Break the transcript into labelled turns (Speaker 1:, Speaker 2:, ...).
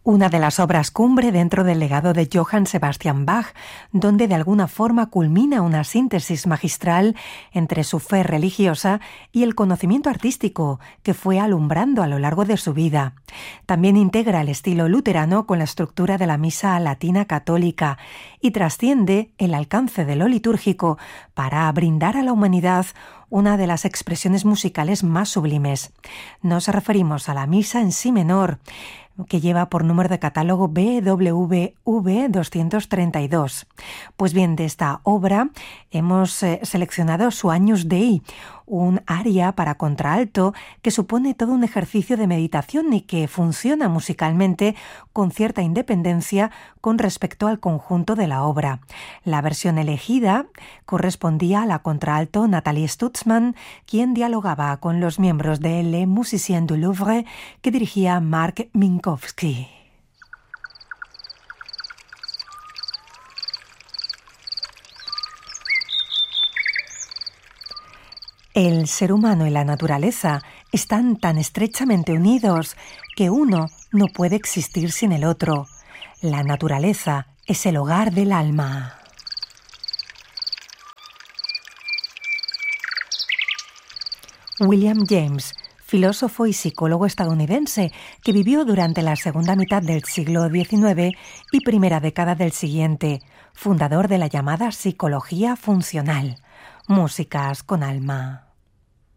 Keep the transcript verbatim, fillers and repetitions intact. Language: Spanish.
Speaker 1: Una de las obras cumbre dentro del legado de Johann Sebastian Bach, donde de alguna forma culmina una síntesis magistral entre su fe religiosa y el conocimiento artístico que fue alumbrando a lo largo de su vida. También integra el estilo luterano con la estructura de la misa latina católica y trasciende el alcance de lo litúrgico para brindar a la humanidad una de las expresiones musicales más sublimes. Nos referimos a la misa en si menor, que lleva por número de catálogo B W V doscientos treinta y dos. Pues bien, de esta obra hemos eh, seleccionado su Agnus Dei, un aria para contralto que supone todo un ejercicio de meditación y que funciona musicalmente con cierta independencia con respecto al conjunto de la obra. La versión elegida correspondía a la contralto Nathalie Stutzmann, quien dialogaba con los miembros de Les Musiciens du Louvre que dirigía Mark Minkowski. El ser humano y la naturaleza están tan estrechamente unidos que uno no puede existir sin el otro. La naturaleza es el hogar del alma. William James, filósofo y psicólogo estadounidense que vivió durante la segunda mitad del siglo diecinueve y primera década del siguiente, fundador de la llamada psicología funcional. Músicas con alma.